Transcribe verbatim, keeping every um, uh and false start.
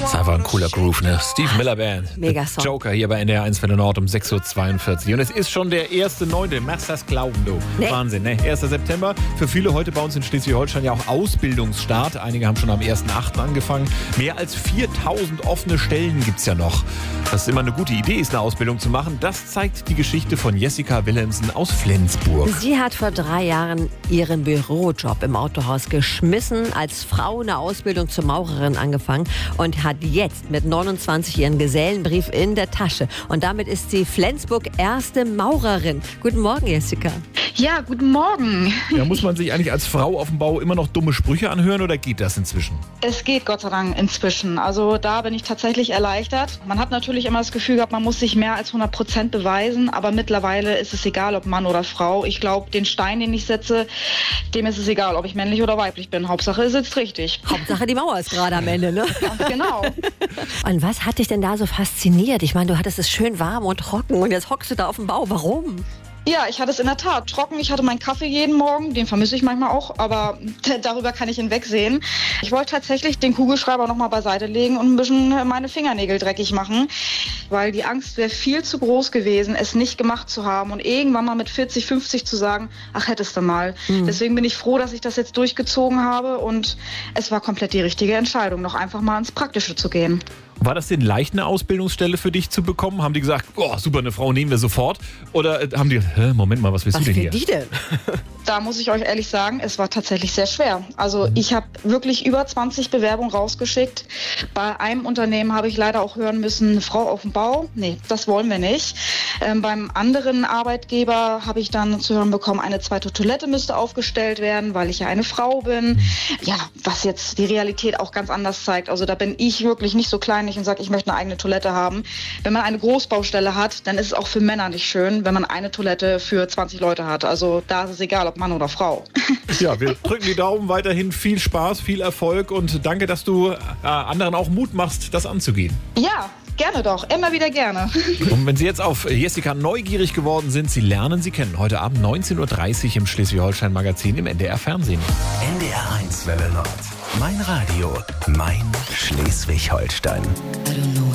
Das ist einfach ein cooler Groove, ne? Steve Miller Band. Mega Song. Joker hier bei N D R eins Welle Nord um sechs Uhr zweiundvierzig. Und es ist schon der erste neunte Machst das glauben, du? Nee. Wahnsinn, ne? erster September. Für viele heute bei uns in Schleswig-Holstein ja auch Ausbildungsstart. Einige haben schon am ersten achten angefangen. Mehr als viertausend offene Stellen gibt's ja noch. Das ist immer eine gute Idee ist, eine Ausbildung zu machen. Das zeigt die Geschichte von Jessica Wilhelmsen aus Flensburg. Sie hat vor drei Jahren ihren Bürojob im Autohaus geschmissen, als Frau eine Ausbildung zur Maurerin angefangen und hat jetzt mit neunundzwanzig ihren Gesellenbrief in der Tasche. Und damit ist sie Flensburg erste Maurerin. Guten Morgen, Jessica. Ja, guten Morgen. Ja, muss man sich eigentlich als Frau auf dem Bau immer noch dumme Sprüche anhören oder geht das inzwischen? Es geht Gott sei Dank inzwischen. Also da bin ich tatsächlich erleichtert. Man hat natürlich immer das Gefühl gehabt, man muss sich mehr als hundert Prozent beweisen, aber mittlerweile ist es egal, ob Mann oder Frau. Ich glaube, den Stein, den ich setze, dem ist es egal, ob ich männlich oder weiblich bin. Hauptsache, es sitzt richtig. Hauptsache, die Mauer ist gerade am Ende, ne? Ganz genau. Und was hat dich denn da so fasziniert? Ich meine, du hattest es schön warm und trocken und jetzt hockst du da auf dem Bau. Warum? Ja, ich hatte es in der Tat trocken. Ich hatte meinen Kaffee jeden Morgen, den vermisse ich manchmal auch, aber darüber kann ich hinwegsehen. Ich wollte tatsächlich den Kugelschreiber nochmal beiseite legen und ein bisschen meine Fingernägel dreckig machen, weil die Angst wäre viel zu groß gewesen, es nicht gemacht zu haben und irgendwann mal mit vierzig, fünfzig zu sagen, ach, hättest du mal. Mhm. Deswegen bin ich froh, dass ich das jetzt durchgezogen habe und es war komplett die richtige Entscheidung, noch einfach mal ins Praktische zu gehen. War das denn leicht, eine Ausbildungsstelle für dich zu bekommen? Haben die gesagt, oh, super, eine Frau nehmen wir sofort? Oder äh, haben die gesagt, hä, Moment mal, was willst Was du denn will hier? die denn? Da muss ich euch ehrlich sagen, es war tatsächlich sehr schwer. Also ich habe wirklich über zwanzig Bewerbungen rausgeschickt. Bei einem Unternehmen habe ich leider auch hören müssen, eine Frau auf dem Bau, nee, das wollen wir nicht. Ähm, beim anderen Arbeitgeber habe ich dann zu hören bekommen, eine zweite Toilette müsste aufgestellt werden, weil ich ja eine Frau bin. Ja, was jetzt die Realität auch ganz anders zeigt. Also da bin ich wirklich nicht so kleinlich und sage, ich möchte eine eigene Toilette haben. Wenn man eine Großbaustelle hat, dann ist es auch für Männer nicht schön, wenn man eine Toilette für zwanzig Leute hat. Also da ist es egal, ob Mann oder Frau. Ja, wir drücken die Daumen, weiterhin viel Spaß, viel Erfolg und danke, dass du äh, anderen auch Mut machst, das anzugehen. Ja, gerne doch. Immer wieder gerne. Und wenn Sie jetzt auf Jessica neugierig geworden sind, Sie lernen sie kennen. Heute Abend neunzehn Uhr dreißig im Schleswig-Holstein-Magazin im N D R Fernsehen. N D R eins Welle Nord. Mein Radio, mein Schleswig-Holstein.